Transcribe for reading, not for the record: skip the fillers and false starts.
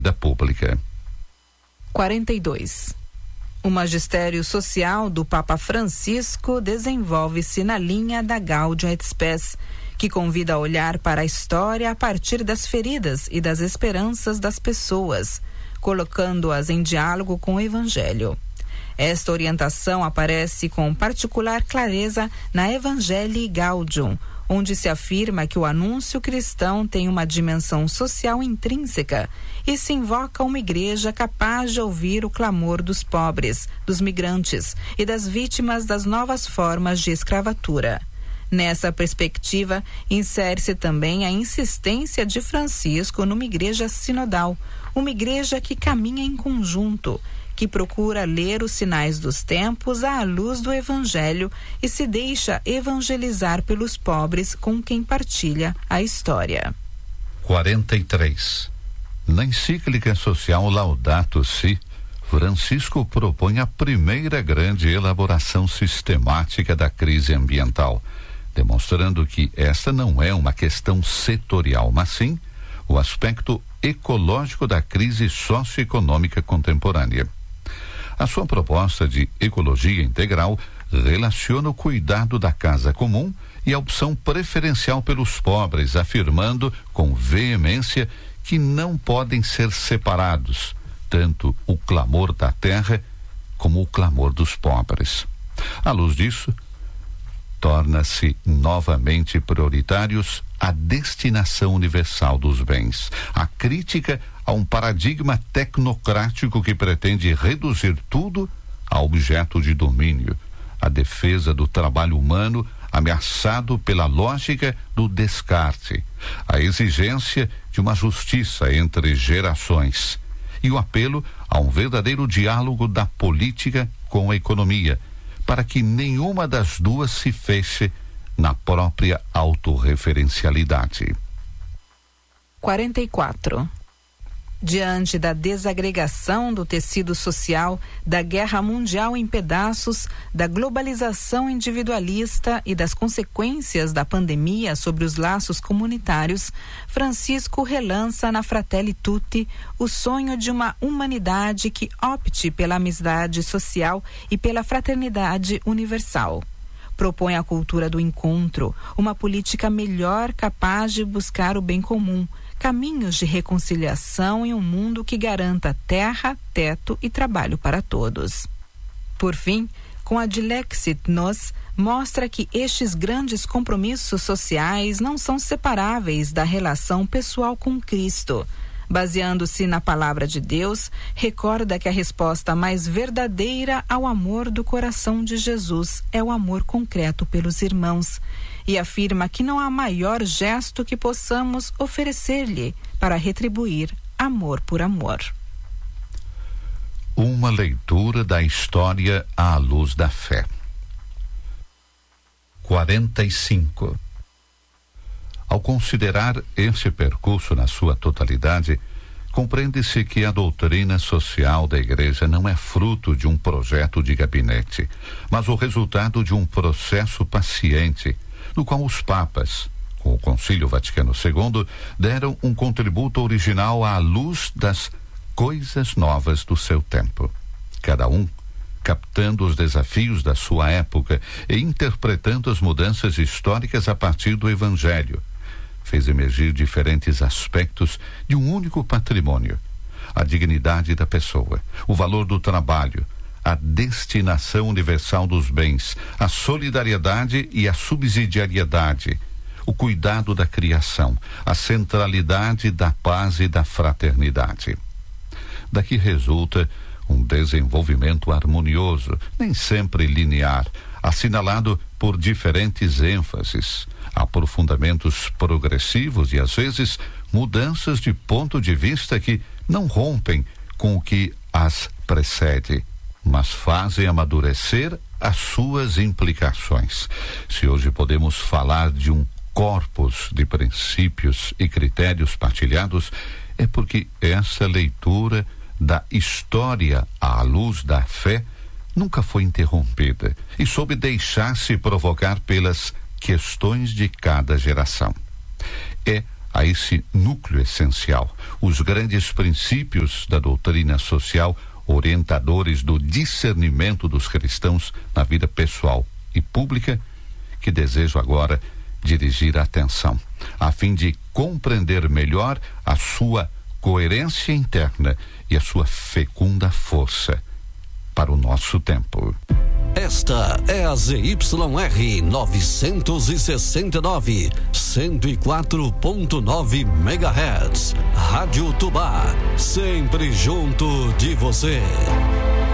da pública. 42. O magistério social do Papa Francisco desenvolve-se na linha da Gaudium et Spes, que convida a olhar para a história a partir das feridas e das esperanças das pessoas, colocando-as em diálogo com o Evangelho. Esta orientação aparece com particular clareza na Evangelii Gaudium, onde se afirma que o anúncio cristão tem uma dimensão social intrínseca e se invoca uma igreja capaz de ouvir o clamor dos pobres, dos migrantes e das vítimas das novas formas de escravatura. Nessa perspectiva, insere-se também a insistência de Francisco numa igreja sinodal, uma igreja que caminha em conjunto, que procura ler os sinais dos tempos à luz do Evangelho e se deixa evangelizar pelos pobres com quem partilha a história. 43. Na encíclica social Laudato Si, Francisco propõe a primeira grande elaboração sistemática da crise ambiental, demonstrando que esta não é uma questão setorial, mas sim o aspecto ecológico da crise socioeconômica contemporânea. A sua proposta de ecologia integral relaciona o cuidado da casa comum e a opção preferencial pelos pobres, afirmando com veemência que não podem ser separados, tanto o clamor da terra como o clamor dos pobres. À luz disso, torna-se novamente prioritários a destinação universal dos bens, a crítica a um paradigma tecnocrático que pretende reduzir tudo a objeto de domínio, a defesa do trabalho humano ameaçado pela lógica do descarte, a exigência de uma justiça entre gerações e o apelo a um verdadeiro diálogo da política com a economia, para que nenhuma das duas se feche na própria autorreferencialidade. 44. Diante da desagregação do tecido social, da guerra mundial em pedaços, da globalização individualista e das consequências da pandemia sobre os laços comunitários, Francisco relança na Fratelli Tutti o sonho de uma humanidade que opte pela amizade social e pela fraternidade universal. Propõe a cultura do encontro, uma política melhor capaz de buscar o bem comum, caminhos de reconciliação em um mundo que garanta terra, teto e trabalho para todos. Por fim, com a Dilexit Nos, mostra que estes grandes compromissos sociais não são separáveis da relação pessoal com Cristo. Baseando-se na palavra de Deus, recorda que a resposta mais verdadeira ao amor do coração de Jesus é o amor concreto pelos irmãos, e afirma que não há maior gesto que possamos oferecer-lhe para retribuir amor por amor. Uma leitura da história à luz da fé. 45. Ao considerar esse percurso na sua totalidade, compreende-se que a doutrina social da Igreja não é fruto de um projeto de gabinete, mas o resultado de um processo paciente, no qual os papas, com o Concílio Vaticano II, deram um contributo original à luz das coisas novas do seu tempo. Cada um captando os desafios da sua época e interpretando as mudanças históricas a partir do Evangelho, fez emergir diferentes aspectos de um único patrimônio: a dignidade da pessoa, o valor do trabalho, a destinação universal dos bens, a solidariedade e a subsidiariedade, o cuidado da criação, a centralidade da paz e da fraternidade. Daqui resulta um desenvolvimento harmonioso, nem sempre linear, assinalado por diferentes ênfases, aprofundamentos progressivos e, às vezes, mudanças de ponto de vista que não rompem com o que as precede, mas fazem amadurecer as suas implicações. Se hoje podemos falar de um corpus de princípios e critérios partilhados, é porque essa leitura da história à luz da fé nunca foi interrompida e soube deixar-se provocar pelas questões de cada geração. É a esse núcleo essencial, os grandes princípios da doutrina social, orientadores do discernimento dos cristãos na vida pessoal e pública, que desejo agora dirigir a atenção, a fim de compreender melhor a sua coerência interna e a sua fecunda força para o nosso tempo. Esta é a ZYR 969, 104.9 MHz. Rádio Tubá, sempre junto de você.